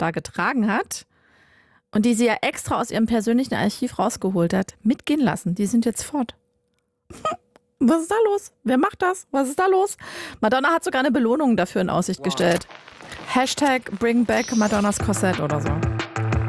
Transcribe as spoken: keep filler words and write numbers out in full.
da getragen hat und die sie ja extra aus ihrem persönlichen Archiv rausgeholt hat, mitgehen lassen. Die sind jetzt fort. Was ist da los? Wer macht das? Was ist da los? Madonna hat sogar eine Belohnung dafür in Aussicht gestellt. Hashtag bring back Madonnas Korsett oder so.